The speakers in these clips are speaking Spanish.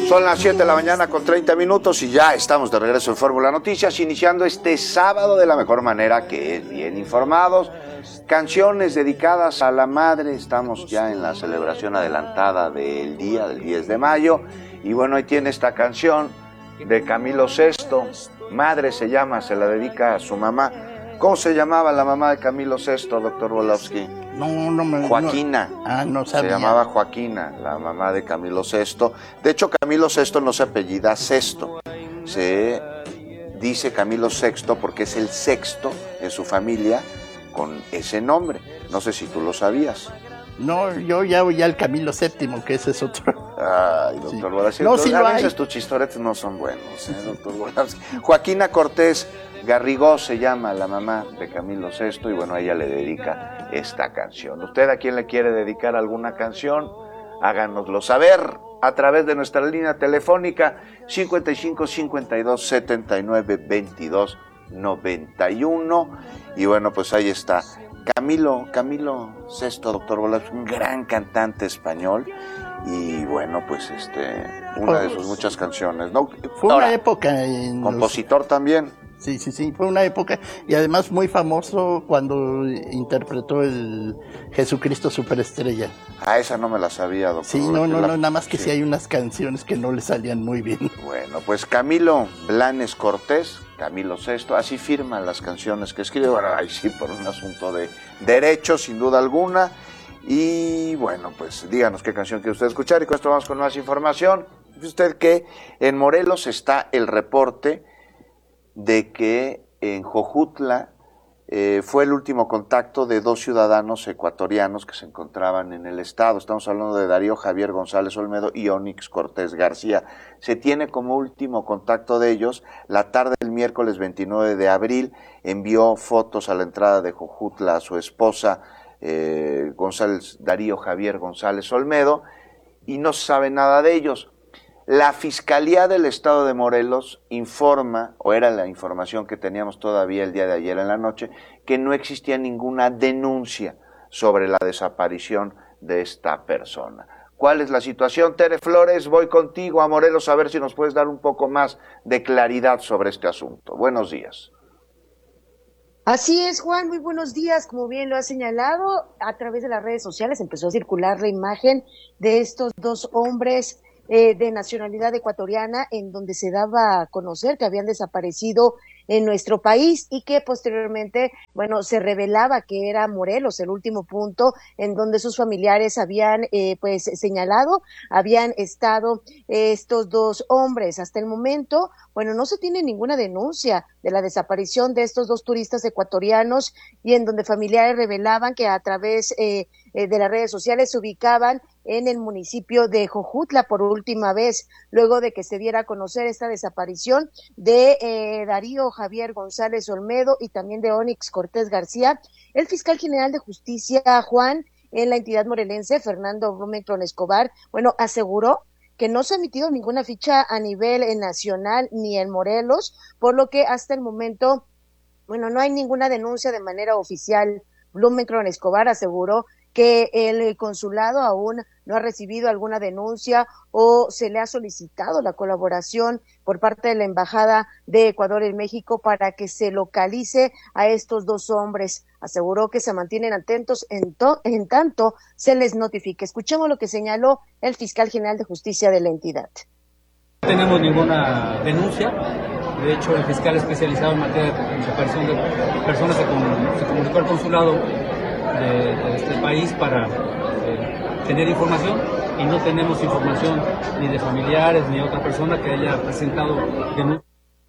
Son las 7 de la mañana con 30 minutos y ya estamos de regreso en Fórmula Noticias, iniciando este sábado de la mejor manera, que es bien informados. Canciones dedicadas a la madre. Estamos ya en la celebración adelantada del día, del 10 de mayo. Y bueno, ahí tiene esta canción de Camilo Sesto. Madre se llama, se la dedica a su mamá. ¿Cómo se llamaba la mamá de Camilo Sesto, doctor Volowski? No me... Joaquina. No sabía. Se llamaba Joaquina, la mamá de Camilo Sesto. De hecho, Camilo Sesto no se apellida Sesto. Se dice Camilo Sexto porque es el sexto en su familia con ese nombre. No sé si tú lo sabías. No, yo ya voy al Camilo VII, que ese es otro. Ay, doctor Volowski. No, sí lo hay. Tus chistoretes no son buenos, doctor Volowski. Joaquina Cortés Garrigó se llama la mamá de Camilo Sesto y bueno, a ella le dedica esta canción. ¿Usted a quién le quiere dedicar alguna canción? Háganoslo saber a través de nuestra línea telefónica 55 52 79 22 91. Y bueno, pues ahí está. Camilo Sesto, doctor Volowski, un gran cantante español. Y bueno, pues una de sus muchas canciones, ¿no? Fue Ahora, una época compositor también. Sí, fue una época, y además muy famoso cuando interpretó el Jesucristo Superestrella. Ah, esa no me la sabía, doctor. Sí, no, nada más que sí hay unas canciones que no le salían muy bien. Bueno, pues Camilo Blanes Cortés, Camilo Sesto, así firman las canciones que escribe. Bueno, ahí sí, por un asunto de derechos, sin duda alguna. Y bueno, pues díganos qué canción quiere usted escuchar y con esto vamos con más información. Dice usted que en Morelos está el reporte de que en Jojutla fue el último contacto de dos ciudadanos ecuatorianos que se encontraban en el estado. Estamos hablando de Darío Javier González Olmedo y Onix Cortés García. Se tiene como último contacto de ellos la tarde del miércoles 29 de abril. Envió fotos a la entrada de Jojutla a su esposa Darío Javier González Olmedo y no se sabe nada de ellos. La Fiscalía del Estado de Morelos informa, o era la información que teníamos todavía el día de ayer en la noche, que no existía ninguna denuncia sobre la desaparición de esta persona. ¿Cuál es la situación? Tere Flores, voy contigo a Morelos a ver si nos puedes dar un poco más de claridad sobre este asunto. Buenos días. Así es, Juan, muy buenos días. Como bien lo ha señalado, a través de las redes sociales empezó a circular la imagen de estos dos hombres de nacionalidad ecuatoriana, en donde se daba a conocer que habían desaparecido en nuestro país y que posteriormente, bueno, se revelaba que era Morelos el último punto en donde sus familiares habían señalado, habían estado estos dos hombres. Hasta el momento, bueno, no se tiene ninguna denuncia de la desaparición de estos dos turistas ecuatorianos y en donde familiares revelaban que a través de las redes sociales se ubicaban en el municipio de Jojutla por última vez, luego de que se diera a conocer esta desaparición de Darío Javier González Olmedo y también de Onix Cortés García. El fiscal general de justicia, Juan, en la entidad morelense, Fernando Blumenkron Escobar, bueno, aseguró que no se ha emitido ninguna ficha a nivel nacional ni en Morelos, por lo que hasta el momento, bueno, no hay ninguna denuncia de manera oficial. Blumenkron Escobar aseguró que el consulado aún no ha recibido alguna denuncia o se le ha solicitado la colaboración por parte de la Embajada de Ecuador en México para que se localice a estos dos hombres. Aseguró que se mantienen atentos en tanto se les notifique. Escuchemos lo que señaló el fiscal general de justicia de la entidad. No tenemos ninguna denuncia. De hecho, el fiscal especializado en materia de desaparición de personas se comunicó al consulado de este país para tener información y no tenemos información ni de familiares ni de otra persona que haya presentado denuncia.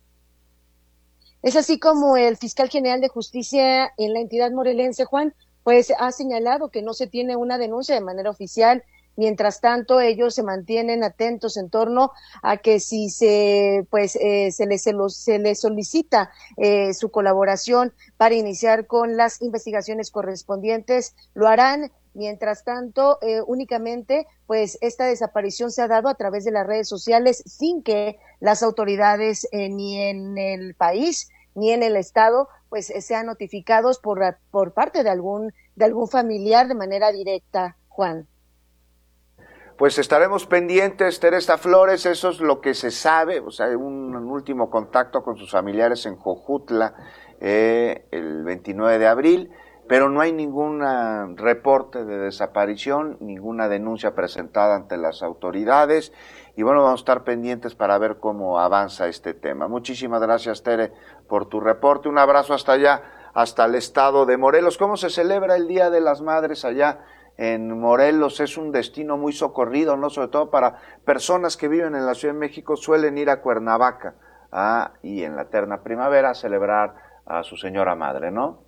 Es así como el fiscal general de justicia en la entidad morelense, Juan, pues ha señalado que no se tiene una denuncia de manera oficial. Mientras tanto, ellos se mantienen atentos en torno a que si se les solicita su colaboración para iniciar con las investigaciones correspondientes, lo harán. Mientras tanto, únicamente, pues esta desaparición se ha dado a través de las redes sociales sin que las autoridades ni en el país ni en el estado, pues sean notificados por parte de algún familiar de manera directa, Juan. pues estaremos pendientes, Teresa Flores, eso es lo que se sabe, o sea, un último contacto con sus familiares en Jojutla el 29 de abril, pero no hay ningún reporte de desaparición, ninguna denuncia presentada ante las autoridades, y bueno, vamos a estar pendientes para ver cómo avanza este tema. Muchísimas gracias, Tere, por tu reporte. Un abrazo hasta allá, hasta el estado de Morelos. ¿Cómo se celebra el Día de las Madres allá en Morelos? Es un destino muy socorrido, ¿no? Sobre todo para personas que viven en la Ciudad de México, suelen ir a Cuernavaca y en la eterna primavera a celebrar a su señora madre, ¿no?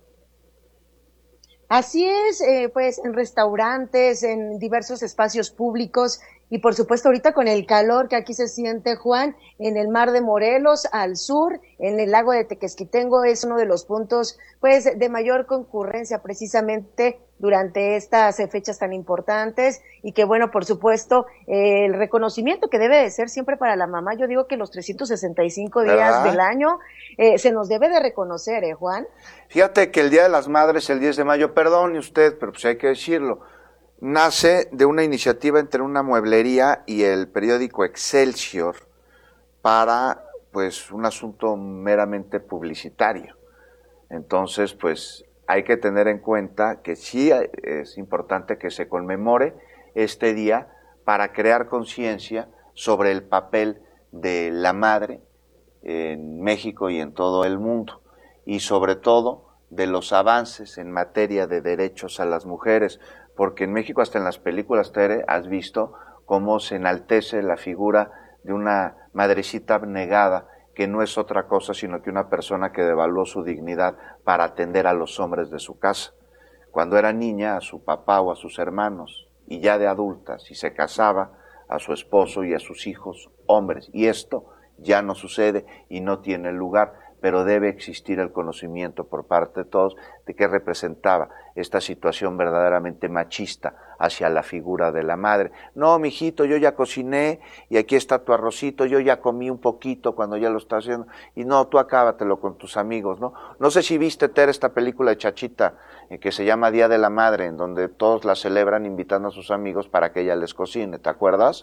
Así es, pues en restaurantes, en diversos espacios públicos y por supuesto ahorita con el calor que aquí se siente, Juan, en el mar de Morelos al sur, en el lago de Tequesquitengo es uno de los puntos pues de mayor concurrencia precisamente durante estas fechas tan importantes y que bueno, por supuesto, el reconocimiento que debe de ser siempre para la mamá, yo digo que los 365 días ¿verdad? Del año se nos debe de reconocer, Juan. Fíjate que el Día de las Madres, el 10 de mayo, perdone usted, pero pues hay que decirlo, nace de una iniciativa entre una mueblería y el periódico Excelsior para, pues, un asunto meramente publicitario. Entonces, pues, hay que tener en cuenta que sí es importante que se conmemore este día para crear conciencia sobre el papel de la madre en México y en todo el mundo, y sobre todo de los avances en materia de derechos a las mujeres, porque en México hasta en las películas, Tere, has visto cómo se enaltece la figura de una madrecita abnegada, que no es otra cosa sino que una persona que devaluó su dignidad para atender a los hombres de su casa. Cuando era niña, a su papá o a sus hermanos, y ya de adulta, si se casaba, a su esposo y a sus hijos hombres. Y esto ya no sucede y no tiene lugar, pero debe existir el conocimiento por parte de todos de qué representaba esta situación verdaderamente machista hacia la figura de la madre. No, mijito, yo ya cociné y aquí está tu arrocito, yo ya comí un poquito cuando ya lo estás haciendo, y no, tú acábatelo con tus amigos, ¿no? No sé si viste, Tere, esta película de Chachita que se llama Día de la Madre, en donde todos la celebran invitando a sus amigos para que ella les cocine, ¿te acuerdas?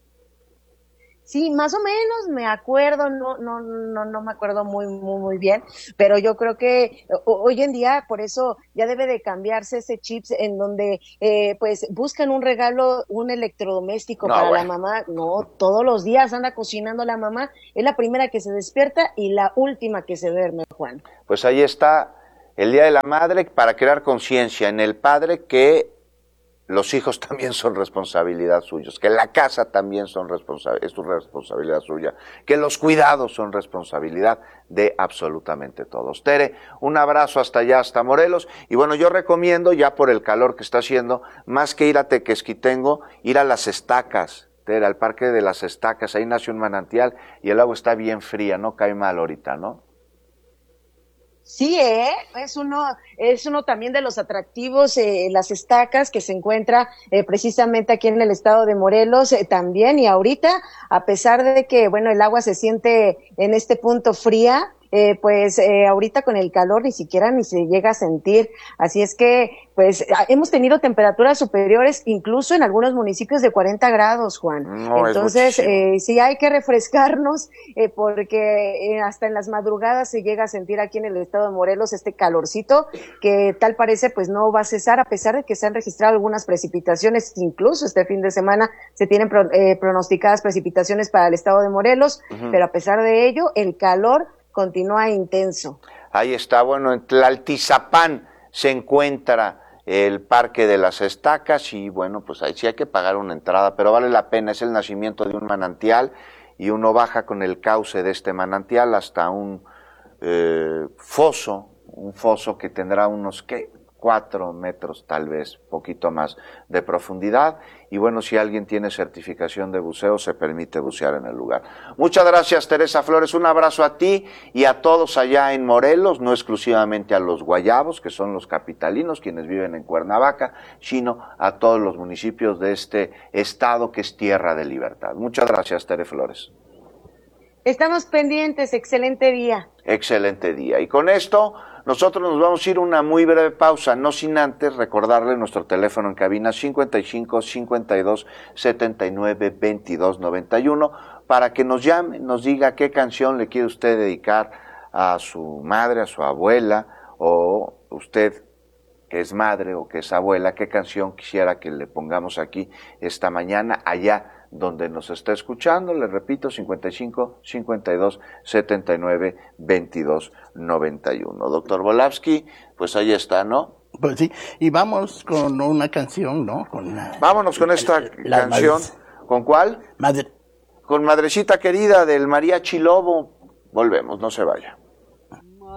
Sí, más o menos me acuerdo, no me acuerdo muy bien, pero yo creo que hoy en día por eso ya debe de cambiarse ese chip en donde pues buscan un regalo, un electrodoméstico para la mamá. No, todos los días anda cocinando la mamá, es la primera que se despierta y la última que se duerme, Juan. Pues ahí está el Día de la Madre para crear conciencia en el padre que los hijos también son responsabilidad suyos, que la casa también es su responsabilidad suya, que los cuidados son responsabilidad de absolutamente todos. Tere, un abrazo hasta allá, hasta Morelos, y bueno, yo recomiendo, ya por el calor que está haciendo, más que ir a Tequesquitengo, ir a Las Estacas, Tere, al Parque de las Estacas, ahí nace un manantial y el agua está bien fría, no cae mal ahorita, ¿no? Sí, es uno también de los atractivos, Las Estacas, que se encuentra precisamente aquí en el estado de Morelos también, y ahorita, a pesar de que, bueno, el agua se siente en este punto fría, pues ahorita con el calor ni siquiera ni se llega a sentir, así es que pues hemos tenido temperaturas superiores incluso en algunos municipios de 40 grados, Juan. No, entonces sí hay que refrescarnos porque hasta en las madrugadas se llega a sentir aquí en el estado de Morelos este calorcito que tal parece pues no va a cesar, a pesar de que se han registrado algunas precipitaciones, incluso este fin de semana se tienen pronosticadas precipitaciones para el estado de Morelos, pero a pesar de ello el calor continúa intenso. Ahí está, bueno, en Tlaltizapán se encuentra el Parque de las Estacas y bueno, pues ahí sí hay que pagar una entrada, pero vale la pena, es el nacimiento de un manantial y uno baja con el cauce de este manantial hasta un foso que tendrá unos, ¿qué? 4 metros, tal vez, poquito más de profundidad, y bueno, si alguien tiene certificación de buceo, se permite bucear en el lugar. Muchas gracias, Teresa Flores, un abrazo a ti y a todos allá en Morelos, no exclusivamente a los guayabos, que son los capitalinos, quienes viven en Cuernavaca, sino a todos los municipios de este estado que es tierra de libertad. Muchas gracias, Tere Flores. Estamos pendientes, excelente día. Excelente día. Y con esto Nosotros nos vamos a ir a una muy breve pausa, no sin antes recordarle nuestro teléfono en cabina 55 52 79 22 91 para que nos llame, nos diga qué canción le quiere usted dedicar a su madre, a su abuela, o usted que es madre o que es abuela, qué canción quisiera que le pongamos aquí esta mañana allá donde nos está escuchando. Le repito, 55 52 79 22 91. Doctor Volavsky, pues ahí está, ¿no? Pues sí, y vamos con una canción, ¿no? Vámonos con esta canción. ¿Con cuál? Madre. Con Madrecita Querida del Mariachi Lobo. Volvemos, no se vaya.